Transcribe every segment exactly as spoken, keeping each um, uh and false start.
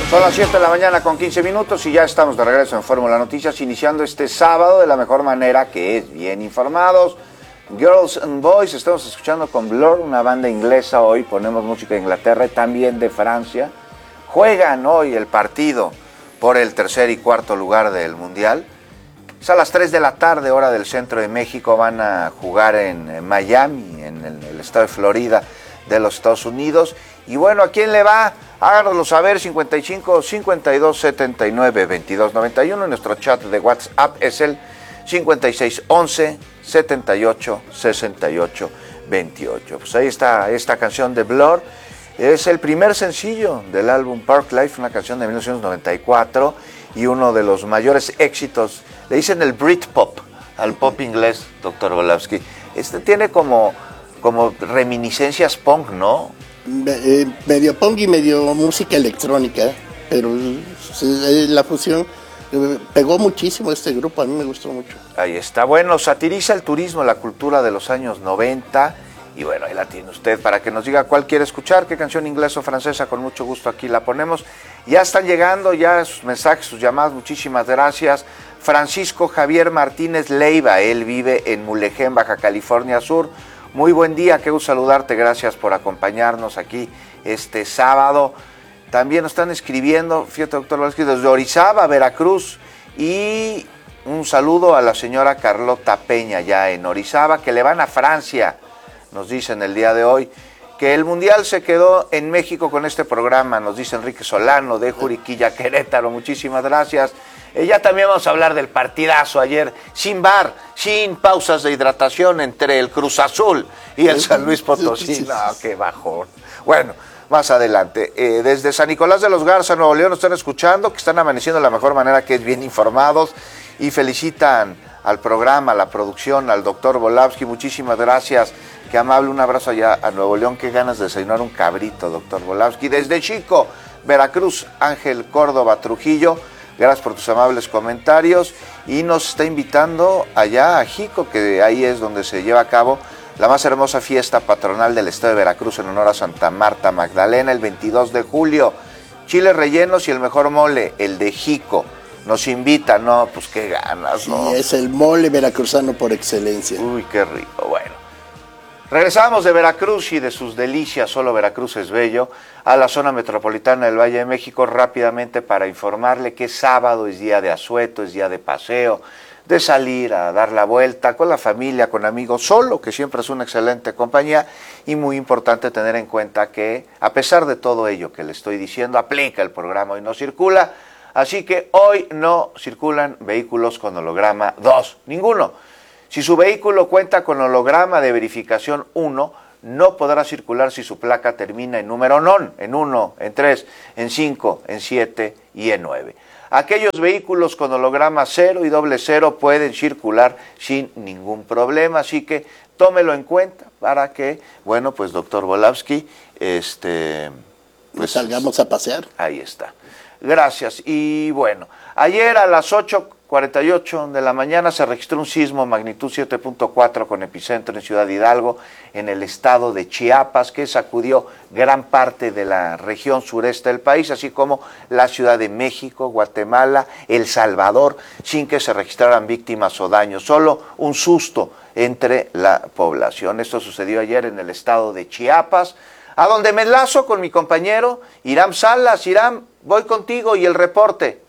Son las siete de la mañana con quince minutos y ya estamos de regreso en Fórmula Noticias, iniciando este sábado de la mejor manera, que es bien informados. Girls and Boys, estamos escuchando con Blur, una banda inglesa. Hoy ponemos música de Inglaterra y también de Francia. Juegan hoy el partido por el tercer y cuarto lugar del Mundial. Es a las tres de la tarde, hora del centro de México. Van a jugar en Miami, en el, el estado de Florida de los Estados Unidos. Y bueno, ¿a quién le va? Háganoslo saber, cincuenta y cinco, cincuenta y dos, setenta y nueve, veintidós, noventa y uno. Nuestro chat de WhatsApp es el cincuenta y seis, once, setenta y ocho, sesenta y ocho, veintiocho. Pues ahí está esta canción de Blur. Es el primer sencillo del álbum Park Life, una canción de mil novecientos noventa y cuatro y uno de los mayores éxitos. Le dicen el Britpop al pop inglés, doctor Volávsky. Este tiene como, como reminiscencias punk, ¿no? Eh, medio punk y medio música electrónica, pero eh, la fusión eh, pegó muchísimo este grupo, a mí me gustó mucho. Ahí está, bueno, satiriza el turismo, la cultura de los años noventa, y bueno, ahí la tiene usted para que nos diga cuál quiere escuchar, qué canción inglesa o francesa, con mucho gusto aquí la ponemos. Ya están llegando ya sus mensajes, sus llamadas, muchísimas gracias. Francisco Javier Martínez Leiva, él vive en Mulegé, Baja California Sur. Muy buen día, qué gusto saludarte, gracias por acompañarnos aquí este sábado. También nos están escribiendo, fíjate, doctor Volávsky, desde Orizaba, Veracruz, y un saludo a la señora Carlota Peña, ya en Orizaba, que le van a Francia, nos dicen el día de hoy, que el Mundial se quedó en México con este programa, nos dice Enrique Solano, de Juriquilla, Querétaro, muchísimas gracias. Eh, ya también vamos a hablar del partidazo ayer, sin bar, sin pausas de hidratación entre el Cruz Azul y el San Luis Potosí. No, qué bajón. Bueno, más adelante. Eh, desde San Nicolás de los Garza, Nuevo León, nos están escuchando, que están amaneciendo de la mejor manera, que es bien informados, y felicitan al programa, a la producción, al doctor Volávsky. Muchísimas gracias. Qué amable, un abrazo allá a Nuevo León. Qué ganas de desayunar un cabrito, doctor Volávsky. Desde Chico, Veracruz, Ángel Córdoba Trujillo. Gracias por tus amables comentarios, y nos está invitando allá a Jico, que ahí es donde se lleva a cabo la más hermosa fiesta patronal del estado de Veracruz en honor a Santa Marta Magdalena, el veintidós de julio. Chiles rellenos y el mejor mole, el de Jico. Nos invita, no, pues qué ganas, ¿no? Sí, es el mole veracruzano por excelencia. Uy, qué rico, bueno. Regresamos de Veracruz y de sus delicias, solo Veracruz es bello, a la zona metropolitana del Valle de México rápidamente para informarle que sábado es día de asueto, es día de paseo, de salir a dar la vuelta con la familia, con amigos, solo, que siempre es una excelente compañía, y muy importante tener en cuenta que a pesar de todo ello que le estoy diciendo, aplica el programa Hoy No Circula, así que hoy no circulan vehículos con holograma dos, ninguno. Si su vehículo cuenta con holograma de verificación uno, no podrá circular si su placa termina en número non, en uno, en tres, en cinco, en siete y en nueve. Aquellos vehículos con holograma cero y doble cero pueden circular sin ningún problema, así que tómelo en cuenta para que, bueno, pues doctor Volávsky, este, pues salgamos a pasear. Ahí está. Gracias. Y bueno, ayer a las ocho cuarenta y ocho de la mañana se registró un sismo magnitud siete punto cuatro con epicentro en Ciudad Hidalgo, en el estado de Chiapas, que sacudió gran parte de la región sureste del país, así como la Ciudad de México, Guatemala, El Salvador, sin que se registraran víctimas o daños, solo un susto entre la población. Esto sucedió ayer en el estado de Chiapas, a donde me enlazo con mi compañero Hiram Salas. Hiram, voy contigo y el reporte.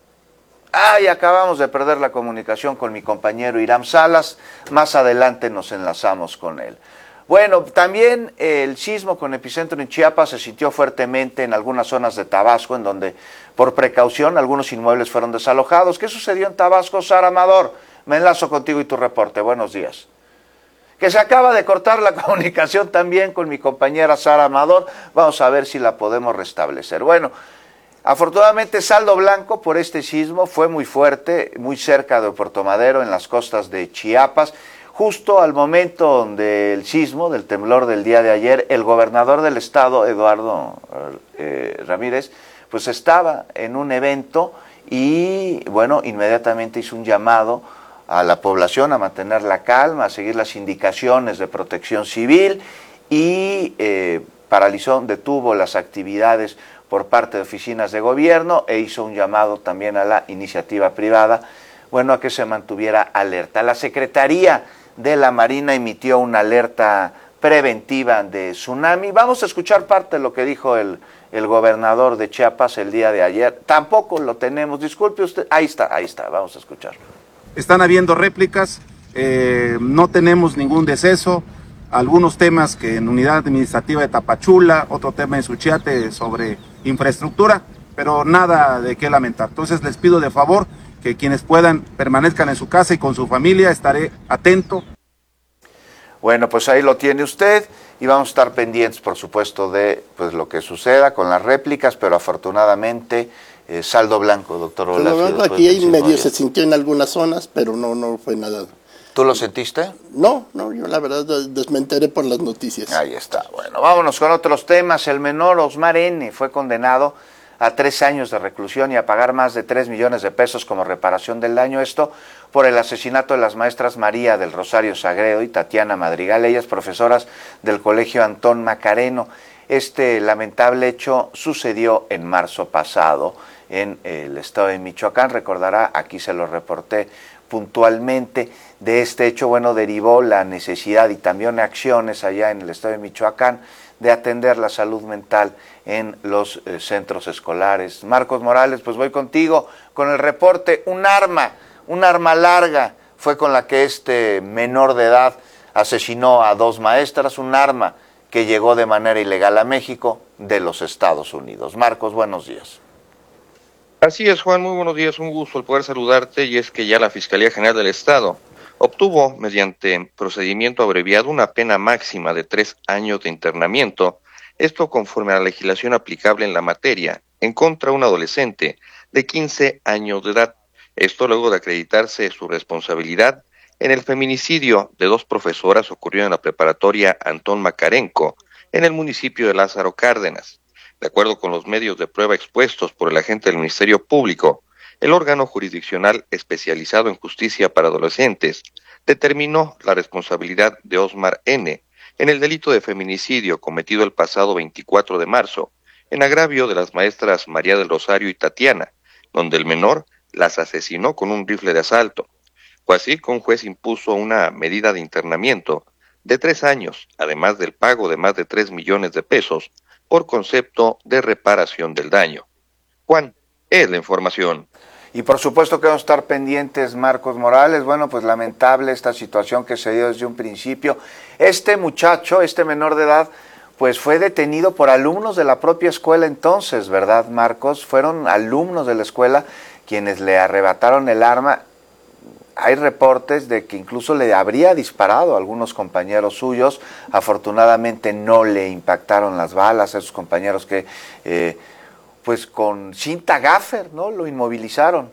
Ay, acabamos de perder la comunicación con mi compañero Hiram Salas, más adelante nos enlazamos con él. Bueno, también el sismo con epicentro en Chiapas se sintió fuertemente en algunas zonas de Tabasco, en donde por precaución algunos inmuebles fueron desalojados. ¿Qué sucedió en Tabasco, Sara Amador? Me enlazo contigo y tu reporte. Buenos días. Que se acaba de cortar la comunicación también con mi compañera Sara Amador. Vamos a ver si la podemos restablecer. Bueno, afortunadamente saldo blanco por este sismo, fue muy fuerte, muy cerca de Puerto Madero, en las costas de Chiapas. Justo al momento del sismo, del temblor del día de ayer, el gobernador del estado, Eduardo eh, Ramírez, pues estaba en un evento y, bueno, inmediatamente hizo un llamado a la población a mantener la calma, a seguir las indicaciones de protección civil y, eh, paralizó, detuvo las actividades por parte de oficinas de gobierno e hizo un llamado también a la iniciativa privada, bueno, a que se mantuviera alerta. La Secretaría de la Marina emitió una alerta preventiva de tsunami. Vamos a escuchar parte de lo que dijo el, el gobernador de Chiapas el día de ayer. Tampoco lo tenemos, disculpe usted. Ahí está, ahí está, vamos a escucharlo. Están habiendo réplicas, eh, no tenemos ningún deceso, algunos temas que en unidad administrativa de Tapachula, otro tema en Suchiate sobre infraestructura, pero nada de qué lamentar. Entonces les pido de favor que quienes puedan permanezcan en su casa y con su familia, estaré atento. Bueno, pues ahí lo tiene usted y vamos a estar pendientes, por supuesto, de pues lo que suceda con las réplicas, pero afortunadamente eh, saldo blanco, doctor Olacio. Aquí hay medio se sintió en algunas zonas, pero no, no fue nada. ¿Tú lo sentiste? No, no, yo la verdad me enteré por las noticias. Ahí está. Bueno, vámonos con otros temas. El menor Osmar N. fue condenado a tres años de reclusión y a pagar más de tres millones de pesos como reparación del daño. Esto por el asesinato de las maestras María del Rosario Sagredo y Tatiana Madrigal, ellas profesoras del Colegio Antón Macareno. Este lamentable hecho sucedió en marzo pasado en el estado de Michoacán. Recordará, aquí se lo reporté puntualmente. De este hecho, bueno, derivó la necesidad y también acciones allá en el estado de Michoacán de atender la salud mental en los eh, centros escolares. Marcos Morales, pues voy contigo con el reporte. Un arma, un arma larga fue con la que este menor de edad asesinó a dos maestras, un arma que llegó de manera ilegal a México de los Estados Unidos. Marcos, buenos días. Así es, Juan, muy buenos días, un gusto el poder saludarte, y es que ya la Fiscalía General del Estado obtuvo, mediante procedimiento abreviado, una pena máxima de tres años de internamiento, esto conforme a la legislación aplicable en la materia, en contra de un adolescente de quince años de edad, esto luego de acreditarse su responsabilidad en el feminicidio de dos profesoras ocurrido en la preparatoria Antón Macarenco, en el municipio de Lázaro Cárdenas. De acuerdo con los medios de prueba expuestos por el agente del Ministerio Público, el órgano jurisdiccional especializado en justicia para adolescentes determinó la responsabilidad de Osmar N. en el delito de feminicidio cometido el pasado veinticuatro de marzo, en agravio de las maestras María del Rosario y Tatiana, donde el menor las asesinó con un rifle de asalto. Fue así que un juez impuso una medida de internamiento de tres años, además del pago de más de tres millones de pesos, por concepto de reparación del daño. Juan, es la información. Y por supuesto que vamos a estar pendientes, Marcos Morales. Bueno, pues lamentable esta situación que se dio desde un principio. Este muchacho, este menor de edad, pues fue detenido por alumnos de la propia escuela entonces, ¿verdad, Marcos? Fueron alumnos de la escuela quienes le arrebataron el arma. Hay reportes de que incluso le habría disparado a algunos compañeros suyos. Afortunadamente no le impactaron las balas a esos compañeros que, eh, pues con cinta gaffer, ¿no? Lo inmovilizaron.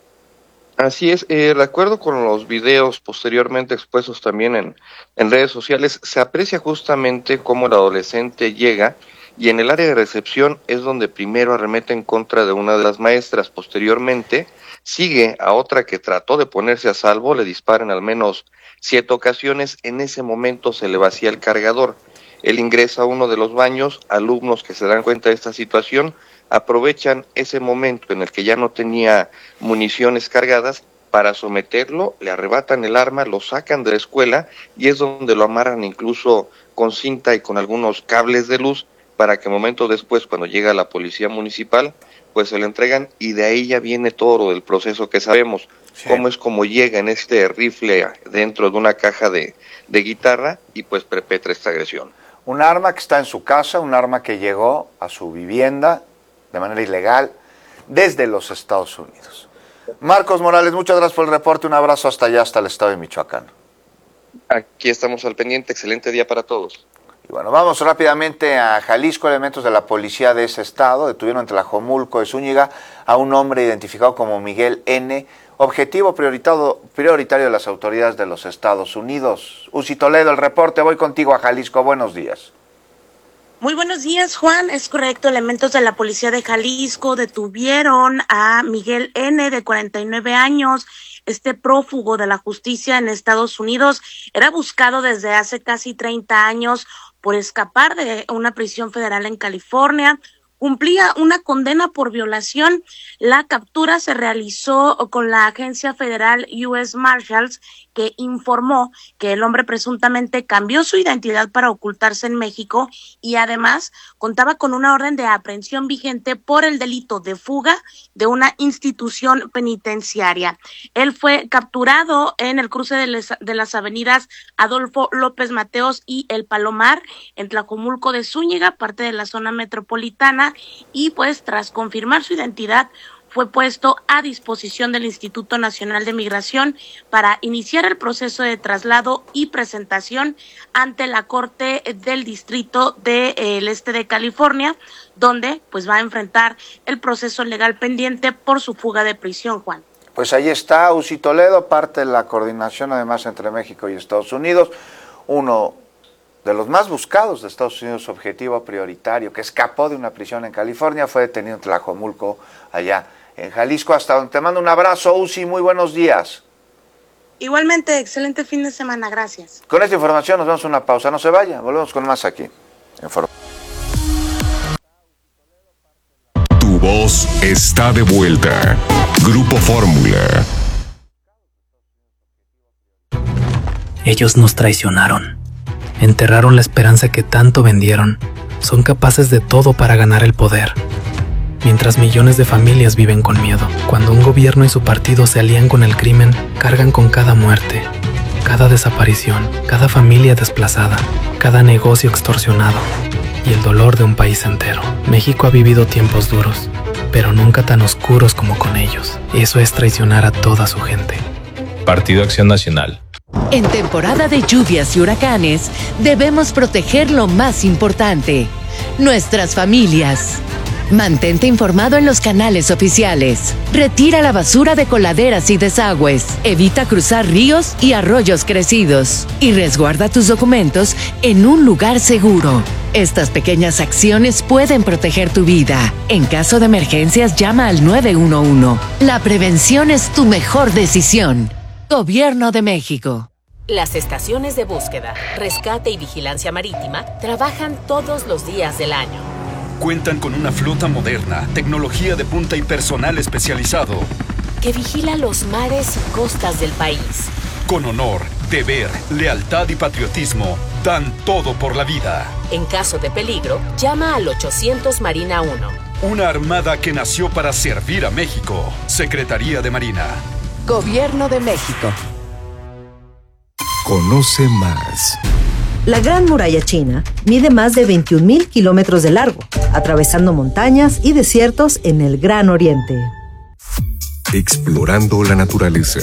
Así es, eh, de acuerdo con los videos posteriormente expuestos también en, en redes sociales, se aprecia justamente cómo el adolescente llega y en el área de recepción es donde primero arremete en contra de una de las maestras. Posteriormente sigue a otra que trató de ponerse a salvo, le disparan al menos siete ocasiones. En ese momento se le vacía el cargador. Él ingresa a uno de los baños, alumnos que se dan cuenta de esta situación aprovechan ese momento en el que ya no tenía municiones cargadas para someterlo, le arrebatan el arma, lo sacan de la escuela y es donde lo amarran incluso con cinta y con algunos cables de luz para que momentos después, cuando llega la policía municipal, pues se le entregan, y de ahí ya viene todo lo del proceso que sabemos, sí. Cómo es como llega en este rifle dentro de una caja de, de guitarra y pues perpetra esta agresión. Un arma que está en su casa, un arma que llegó a su vivienda de manera ilegal desde los Estados Unidos. Marcos Morales, muchas gracias por el reporte, un abrazo hasta allá, hasta el estado de Michoacán. Aquí estamos al pendiente, excelente día para todos. Y bueno, vamos rápidamente a Jalisco. Elementos de la policía de ese estado detuvieron en Tlajomulco de Zúñiga a un hombre identificado como Miguel N., objetivo prioritario, prioritario de las autoridades de los Estados Unidos. Uzi Toledo, el reporte, voy contigo a Jalisco, buenos días. Muy buenos días, Juan. Es correcto, elementos de la policía de Jalisco detuvieron a Miguel N., de cuarenta y nueve años, este prófugo de la justicia en Estados Unidos. Era buscado desde hace casi treinta años por escapar de una prisión federal en California. Cumplía una condena por violación. La captura se realizó con la agencia federal U S Marshals, que informó que el hombre presuntamente cambió su identidad para ocultarse en México y además contaba con una orden de aprehensión vigente por el delito de fuga de una institución penitenciaria. Él fue capturado en el cruce de, les, de las avenidas Adolfo López Mateos y El Palomar, en Tlajomulco de Zúñiga, parte de la zona metropolitana, y pues tras confirmar su identidad fue puesto a disposición del Instituto Nacional de Migración para iniciar el proceso de traslado y presentación ante la Corte del Distrito del eh, Este de California, donde pues va a enfrentar el proceso legal pendiente por su fuga de prisión, Juan. Pues ahí está Uzi Toledo, parte de la coordinación además entre México y Estados Unidos, uno de los más buscados de Estados Unidos, objetivo prioritario, que escapó de una prisión en California, fue detenido en Tlajomulco, allá en Jalisco, hasta donde te mando un abrazo, Uzi, muy buenos días. Igualmente, excelente fin de semana, gracias. Con esta información nos vamos a una pausa, no se vaya, volvemos con más aquí. En For- Tu voz está de vuelta. Grupo Fórmula. Ellos nos traicionaron. Enterraron la esperanza que tanto vendieron. Son capaces de todo para ganar el poder. Mientras millones de familias viven con miedo. Cuando un gobierno y su partido se alían con el crimen, cargan con cada muerte, cada desaparición, cada familia desplazada, cada negocio extorsionado y el dolor de un país entero. México ha vivido tiempos duros, pero nunca tan oscuros como con ellos. Eso es traicionar a toda su gente. Partido Acción Nacional. En temporada de lluvias y huracanes, debemos proteger lo más importante, nuestras familias. Mantente informado en los canales oficiales. Retira la basura de coladeras y desagües. Evita cruzar ríos y arroyos crecidos. Y resguarda tus documentos en un lugar seguro. Estas pequeñas acciones pueden proteger tu vida. En caso de emergencias, llama al nueve uno uno. La prevención es tu mejor decisión. Gobierno de México. Las estaciones de búsqueda, rescate y vigilancia marítima trabajan todos los días del año. Cuentan con una flota moderna, tecnología de punta y personal especializado que vigila los mares y costas del país. Con honor, deber, lealtad y patriotismo, dan todo por la vida. En caso de peligro, llama al ochocientos Marina uno. Una armada que nació para servir a México. Secretaría de Marina. Gobierno de México. Conoce más. La Gran Muralla China mide más de veintiún mil kilómetros de largo, atravesando montañas y desiertos en el Gran Oriente. Explorando la naturaleza.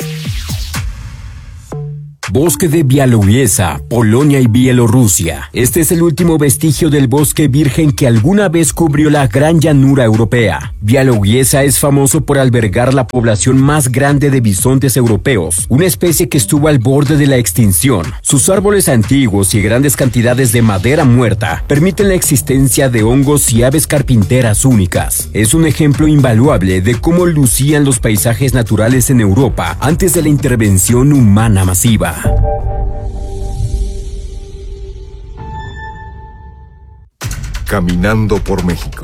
Bosque de Białowieża, Polonia y Bielorrusia. Este es el último vestigio del bosque virgen que alguna vez cubrió la gran llanura europea. Białowieża es famoso por albergar la población más grande de bisontes europeos, una especie que estuvo al borde de la extinción. Sus árboles antiguos y grandes cantidades de madera muerta permiten la existencia de hongos y aves carpinteras únicas. Es un ejemplo invaluable de cómo lucían los paisajes naturales en Europa antes de la intervención humana masiva. Caminando por México.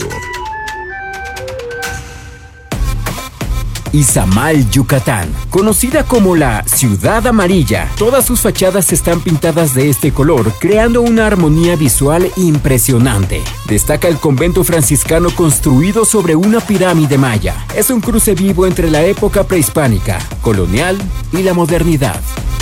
Izamal, Yucatán, conocida como la Ciudad Amarilla. Todas sus fachadas están pintadas de este color, creando una armonía visual impresionante. Destaca el convento franciscano construido sobre una pirámide maya. Es un cruce vivo entre la época prehispánica, colonial y la modernidad.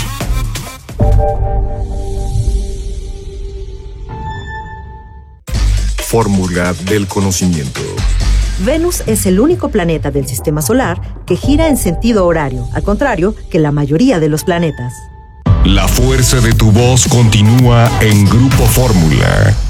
Fórmula del conocimiento. Venus es el único planeta del sistema solar que gira en sentido horario, al contrario que la mayoría de los planetas. La fuerza de tu voz continúa en Grupo Fórmula.